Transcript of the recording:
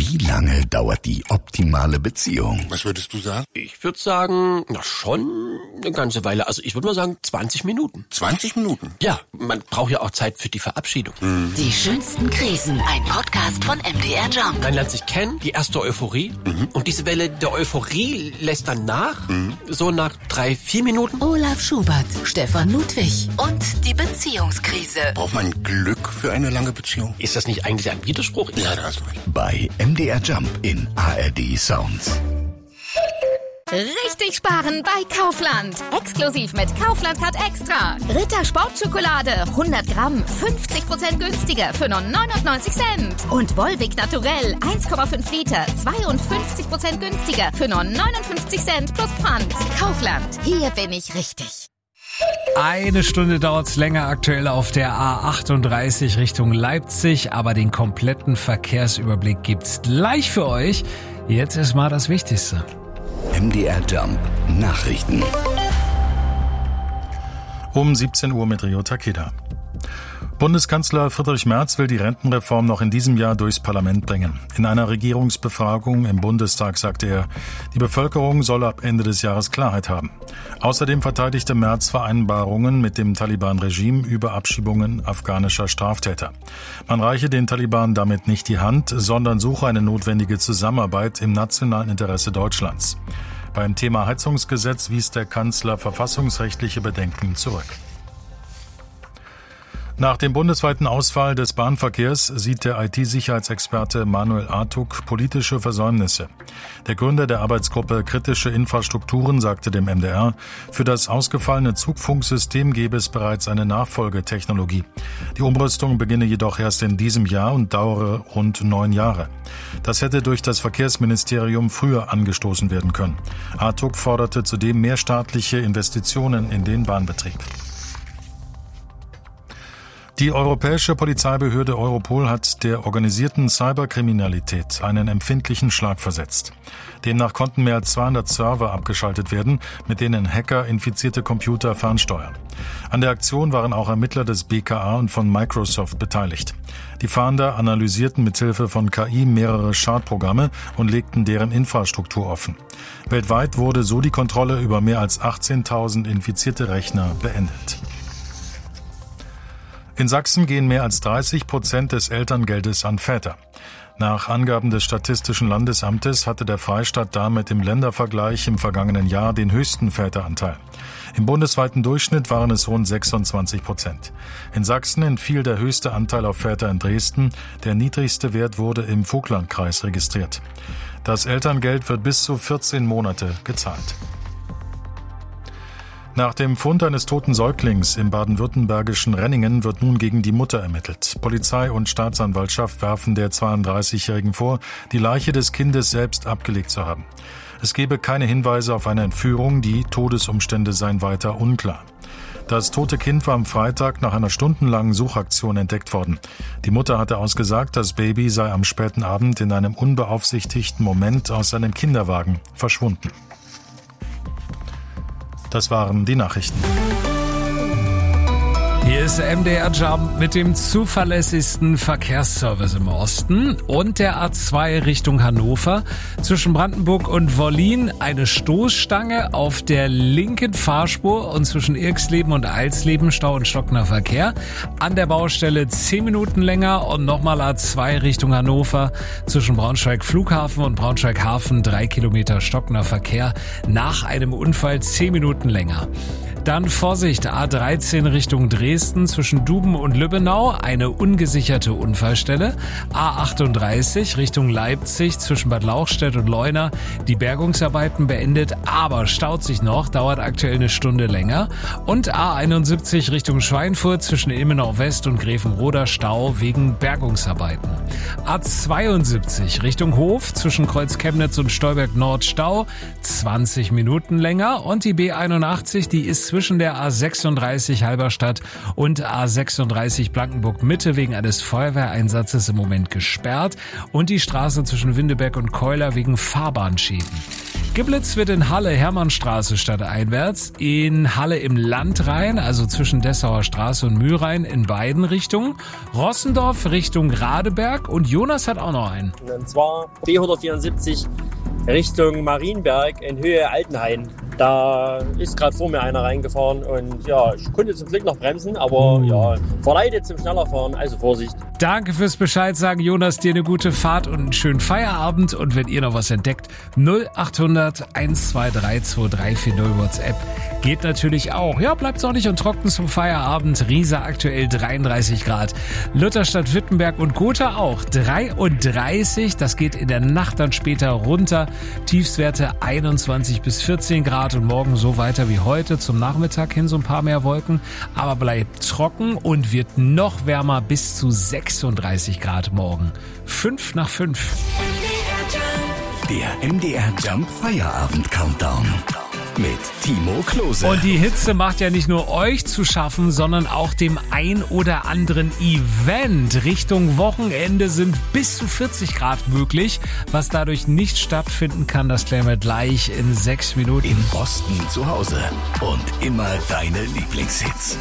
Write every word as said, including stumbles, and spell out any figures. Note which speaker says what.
Speaker 1: Wie lange dauert die optimale Beziehung?
Speaker 2: Was würdest du sagen?
Speaker 3: Ich würde sagen, na schon eine ganze Weile. Also ich würde mal sagen zwanzig Minuten.
Speaker 2: zwanzig Minuten?
Speaker 3: Ja, man braucht ja auch Zeit für die Verabschiedung.
Speaker 2: Mhm.
Speaker 4: Die schönsten Krisen. Ein Podcast von M D R Jump.
Speaker 3: Man lernt sich kennen, die erste Euphorie. Mhm. Und diese Welle der Euphorie lässt dann nach. Mhm. So nach drei, vier Minuten.
Speaker 4: Olaf Schubert, Stefan Ludwig und die Beziehungskrise.
Speaker 2: Braucht man Glück für eine lange Beziehung?
Speaker 3: Ist das nicht eigentlich ein Widerspruch?
Speaker 2: Ja, da hast du recht.
Speaker 1: Bei M D R Jump in A R D Sounds.
Speaker 5: Richtig sparen bei Kaufland. Exklusiv mit Kaufland Card Extra. Ritter Sportschokolade hundert Gramm fünfzig Prozent günstiger für nur neunundneunzig Cent. Und Volvic Naturell eins Komma fünf Liter zweiundfünfzig Prozent günstiger für nur neunundfünfzig Cent plus Pfand. Kaufland, hier bin ich richtig.
Speaker 6: Eine Stunde dauert's länger aktuell auf der A achtunddreißig Richtung Leipzig, aber den kompletten Verkehrsüberblick gibt's gleich für euch. Jetzt ist mal das Wichtigste.
Speaker 1: M D R Jump Nachrichten.
Speaker 7: Um siebzehn Uhr mit Rio Takeda. Bundeskanzler Friedrich Merz will die Rentenreform noch in diesem Jahr durchs Parlament bringen. In einer Regierungsbefragung im Bundestag sagte er, die Bevölkerung solle ab Ende des Jahres Klarheit haben. Außerdem verteidigte Merz Vereinbarungen mit dem Taliban-Regime über Abschiebungen afghanischer Straftäter. Man reiche den Taliban damit nicht die Hand, sondern suche eine notwendige Zusammenarbeit im nationalen Interesse Deutschlands. Beim Thema Heizungsgesetz wies der Kanzler verfassungsrechtliche Bedenken zurück. Nach dem bundesweiten Ausfall des Bahnverkehrs sieht der I T-Sicherheitsexperte Manuel Artuk politische Versäumnisse. Der Gründer der Arbeitsgruppe Kritische Infrastrukturen sagte dem M D R, für das ausgefallene Zugfunksystem gäbe es bereits eine Nachfolgetechnologie. Die Umrüstung beginne jedoch erst in diesem Jahr und dauere rund neun Jahre. Das hätte durch das Verkehrsministerium früher angestoßen werden können. Artuk forderte zudem mehr staatliche Investitionen in den Bahnbetrieb. Die europäische Polizeibehörde Europol hat der organisierten Cyberkriminalität einen empfindlichen Schlag versetzt. Demnach konnten mehr als zweihundert Server abgeschaltet werden, mit denen Hacker infizierte Computer fernsteuern. An der Aktion waren auch Ermittler des B K A und von Microsoft beteiligt. Die Fahnder analysierten mithilfe von K I mehrere Schadprogramme und legten deren Infrastruktur offen. Weltweit wurde so die Kontrolle über mehr als achtzehntausend infizierte Rechner beendet. In Sachsen gehen mehr als dreißig Prozent des Elterngeldes an Väter. Nach Angaben des Statistischen Landesamtes hatte der Freistaat damit im Ländervergleich im vergangenen Jahr den höchsten Väteranteil. Im bundesweiten Durchschnitt waren es rund sechsundzwanzig Prozent. In Sachsen entfiel der höchste Anteil auf Väter in Dresden, der niedrigste Wert wurde im Vogtlandkreis registriert. Das Elterngeld wird bis zu vierzehn Monate gezahlt. Nach dem Fund eines toten Säuglings im baden-württembergischen Renningen wird nun gegen die Mutter ermittelt. Polizei und Staatsanwaltschaft werfen der zweiunddreißigjährigen vor, die Leiche des Kindes selbst abgelegt zu haben. Es gebe keine Hinweise auf eine Entführung, die Todesumstände seien weiter unklar. Das tote Kind war am Freitag nach einer stundenlangen Suchaktion entdeckt worden. Die Mutter hatte ausgesagt, das Baby sei am späten Abend in einem unbeaufsichtigten Moment aus seinem Kinderwagen verschwunden. Das waren die Nachrichten.
Speaker 6: Hier ist M D R Jump mit dem zuverlässigsten Verkehrsservice im Osten und der A zwei Richtung Hannover. Zwischen Brandenburg und Wollin eine Stoßstange auf der linken Fahrspur und zwischen Irxleben und Eilsleben Stau und stockender Verkehr. An der Baustelle zehn Minuten länger und nochmal A zwei Richtung Hannover. Zwischen Braunschweig Flughafen und Braunschweig Hafen drei Kilometer stockender Verkehr. Nach einem Unfall zehn Minuten länger. Dann Vorsicht, A dreizehn Richtung Dresden zwischen Duben und Lübbenau, eine ungesicherte Unfallstelle. A achtunddreißig Richtung Leipzig zwischen Bad Lauchstädt und Leuna, die Bergungsarbeiten beendet, aber staut sich noch, dauert aktuell eine Stunde länger. Und A einundsiebzig Richtung Schweinfurt zwischen Ilmenau West und Grevenroda, Stau wegen Bergungsarbeiten. A zweiundsiebzig Richtung Hof zwischen Kreuz Chemnitz und Stolberg Nord, Stau, zwanzig Minuten länger. Und die B einundachtzig, die ist zwischen der A sechsunddreißig Halberstadt und A sechsunddreißig Blankenburg Mitte wegen eines Feuerwehreinsatzes im Moment gesperrt und die Straße zwischen Windeberg und Keuler wegen Fahrbahnschäden. geblitzt wird in Halle, Hermannstraße stadteinwärts, in Halle im Landrhein, also zwischen Dessauer Straße und Mühlrhein in beiden Richtungen, Rossendorf Richtung Radeberg und Jonas hat auch noch einen.
Speaker 8: Und zwar B hundertvierundsiebzig Richtung Marienberg in Höhe Altenhain. Da ist gerade vor mir einer reingefahren und ja, ich konnte zum Glück noch bremsen, aber ja, verleitet zum Schnellerfahren, also Vorsicht.
Speaker 6: Danke fürs Bescheid sagen, Jonas, dir eine gute Fahrt und einen schönen Feierabend und wenn ihr noch was entdeckt, null achthundert eins zwei drei zwei drei vier null WhatsApp geht natürlich auch. Ja, bleibt sonnig und trocken zum Feierabend. Riesa aktuell dreiunddreißig Grad. Lutherstadt, Wittenberg und Gotha auch dreiunddreißig. Das geht in der Nacht dann später runter. Tiefstwerte einundzwanzig bis vierzehn Grad und morgen so weiter wie heute. Zum Nachmittag hin so ein paar mehr Wolken. Aber bleibt trocken und wird noch wärmer bis zu sechsunddreißig Grad morgen. Fünf nach fünf.
Speaker 1: Der M D R Jump Feierabend Countdown mit Timo Klose.
Speaker 6: Und die Hitze macht ja nicht nur euch zu schaffen, sondern auch dem ein oder anderen Event. Richtung Wochenende sind bis zu vierzig Grad möglich. Was dadurch nicht stattfinden kann, das klären wir gleich in sechs Minuten.
Speaker 1: Im Osten zu Hause und immer deine Lieblingshits.